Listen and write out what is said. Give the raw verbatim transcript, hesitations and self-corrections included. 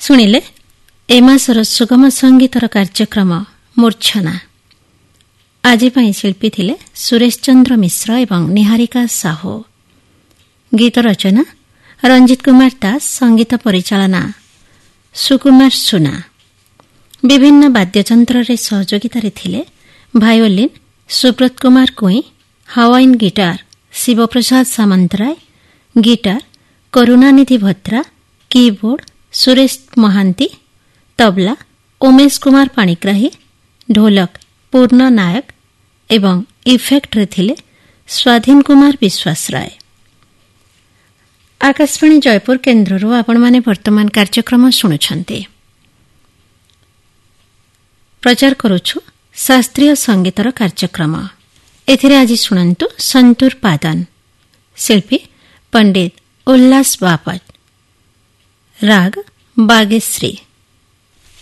ଶୁଣିଲେ ଏ ମାସର ସୁଗମ ସଙ୍ଗୀତର କାର୍ଯ୍ୟକ୍ରମ ମୂର୍ଚ୍ଛନା। ଆଜି ପାଇଁ ଶିଳ୍ପୀ ଥିଲେ ସୁରେଶ ଚନ୍ଦ୍ର ମିଶ୍ର ଏବଂ ନିହାରିକା ସାହୁ। ଗୀତ ରଚନା ରଞ୍ଜିତ କୁମାର ଦାସ, ସଙ୍ଗୀତ ପରିଚାଳନା ସୁକୁମାର ସୁନା। ବିଭିନ୍ନ ବାଦ୍ୟଯନ୍ତ୍ରରେ ସହଯୋଗିତାରେ ଥିଲେ violin Subrata Kumar କୁଇଁ, ହାୱାଇନ୍ guitar Shivprasad Samantaray, guitar Karunanidhi Vadra, keyboard Suresh Mohanty, tabla Umesh Kumar Panigrahi, ଢୋଲକ ପୂର୍ଣ୍ଣ ନାୟକ ଏବଂ ଇଫେକ୍ଟରେ ଥିଲେ ସ୍ୱାଧୀନ କୁମାର ବିଶ୍ୱାସ ରାୟ। ଆକାଶବାଣୀ ଜୟପୁର କେନ୍ଦ୍ରରୁ ଆପଣମାନେ ବର୍ତ୍ତମାନ କାର୍ଯ୍ୟକ୍ରମ ଶୁଣୁଛନ୍ତି। ପ୍ରଚାର କରୁଛୁ ଶାସ୍ତ୍ରୀୟ ସଙ୍ଗୀତର କାର୍ଯ୍ୟକ୍ରମ। ଏଥିରେ ଆଜି ଶୁଣନ୍ତୁ ସନ୍ତୁର ପାଦନ। ଶିଳ୍ପୀ ପଣ୍ଡିତ ଉଲ୍ଲାସ ବାପଟ। ରାଗ ବାଗେଶ୍ରୀ।